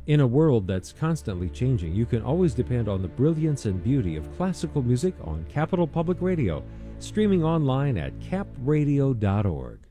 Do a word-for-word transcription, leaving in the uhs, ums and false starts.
In a world that's constantly changing, you can always depend on the brilliance and beauty of classical music on Capital Public Radio, streaming online at cap radio dot org.